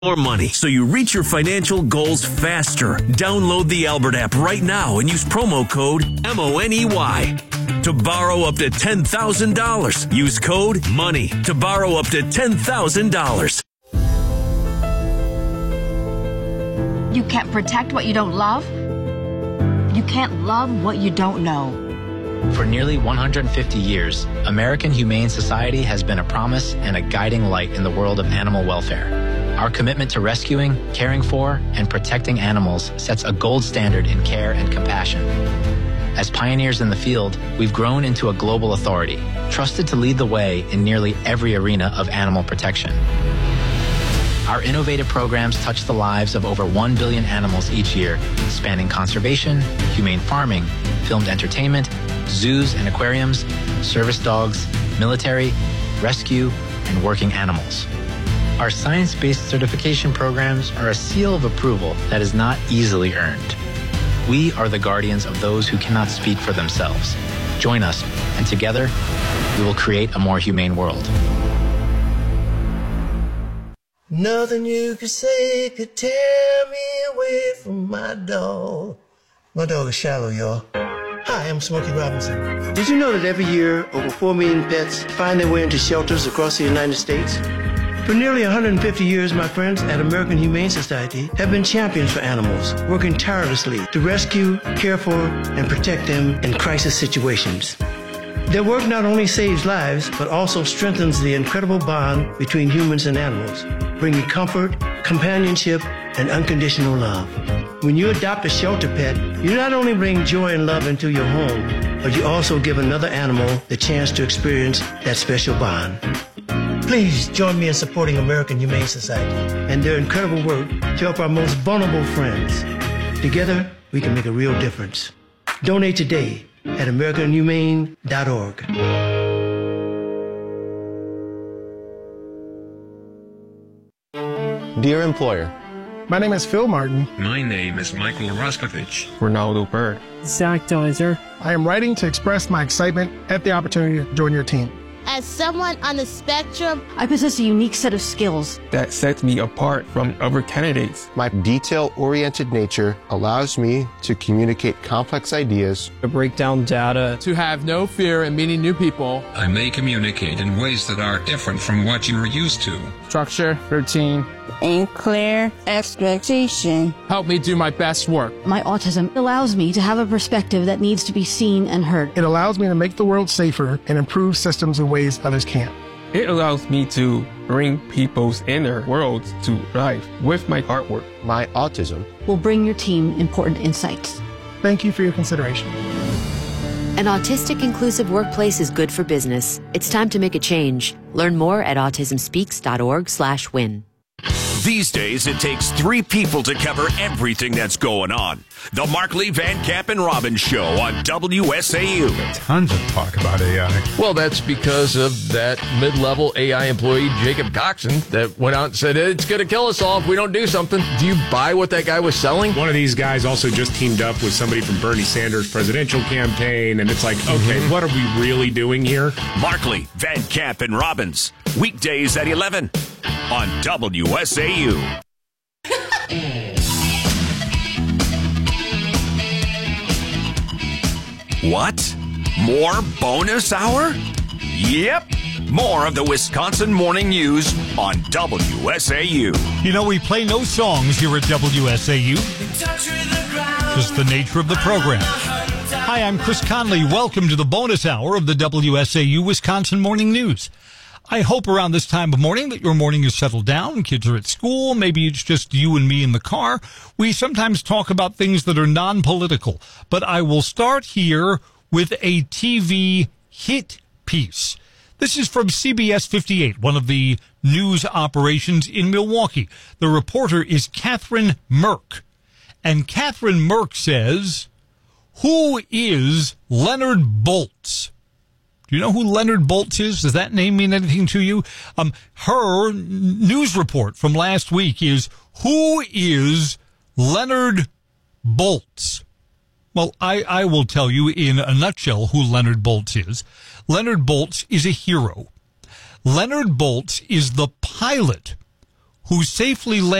more money so you reach your financial goals faster. Download the Albert app right now and use promo code MONEY to borrow up to $10,000. Use code MONEY to borrow up to $10,000. You can't protect what you don't love. You can't love what you don't know. For nearly 150 years, American Humane Society has been a promise and a guiding light in the world of animal welfare. Our commitment to rescuing, caring for, and protecting animals sets a gold standard in care and compassion. As pioneers in the field, we've grown into a global authority, trusted to lead the way in nearly every arena of animal protection. Our innovative programs touch the lives of over 1 billion animals each year, spanning conservation, humane farming, filmed entertainment, zoos and aquariums, service dogs, military, rescue, and working animals. Our science-based certification programs are a seal of approval that is not easily earned. We are the guardians of those who cannot speak for themselves. Join us, and together, we will create a more humane world. Nothing you could say could tear me away from my dog. My dog is Shallow, y'all. Hi, I'm Smokey Robinson. Did you know that every year, over 4 million pets find their way into shelters across the United States? For nearly 150 years, my friends at American Humane Society have been champions for animals, working tirelessly to rescue, care for, and protect them in crisis situations. Their work not only saves lives, but also strengthens the incredible bond between humans and animals, bringing comfort, companionship, and unconditional love. When you adopt a shelter pet, you not only bring joy and love into your home, but you also give another animal the chance to experience that special bond. Please join me in supporting American Humane Society and their incredible work to help our most vulnerable friends. Together, we can make a real difference. Donate today at AmericanHumane.org. Dear employer, my name is Phil Martin. My name is Michael Roskovich. Ronaldo Bird. Zach Deiser. I am writing to express my excitement at the opportunity to join your team. As someone on the spectrum, I possess a unique set of skills that sets me apart from other candidates. My detail-oriented nature allows me to communicate complex ideas, to break down data, to have no fear in meeting new people. I may communicate in ways that are different from what you are used to. Structure, routine, and clear expectation. Help me do my best work. My autism allows me to have a perspective that needs to be seen and heard. It allows me to make the world safer and improve systems in ways others can't. It allows me to bring people's inner worlds to life with my artwork. My autism will bring your team important insights. Thank you for your consideration. An autistic inclusive workplace is good for business. It's time to make a change. Learn more at autismspeaks.org/win. These days, it takes 3 people to cover everything that's going on. The Markley, Van Camp, and Robbins Show on WSAU. Tons of talk about AI. Well, that's because of that mid-level AI employee, Jacob Coxon, that went out and said, it's going to kill us all if we don't do something. Do you buy what that guy was selling? One of these guys also just teamed up with somebody from Bernie Sanders' presidential campaign, and it's like, okay, what are we really doing here? Markley, Van Camp, and Robbins. Weekdays at 11 on WSAU. What? More bonus hour? Yep. More of the Wisconsin Morning News on WSAU. You know, we play no songs here at WSAU. Just the nature of the program. Hi, I'm Chris Conley. Welcome to the bonus hour of the WSAU Wisconsin Morning News. I hope around this time of morning that your morning is settled down. Kids are at school. Maybe it's just you and me in the car. We sometimes talk about things that are non-political, but I will start here with a TV hit piece. This is from CBS 58, one of the news operations in Milwaukee. The reporter is Catherine Merck. And Catherine Merck says, who is Leonard Boltz? Do you know who Leonard Boltz is? Does that name mean anything to you? Her news report from last week is, who is Leonard Boltz? Well, I will tell you in a nutshell who Leonard Boltz is. Leonard Boltz is a hero. Leonard Boltz is the pilot who safely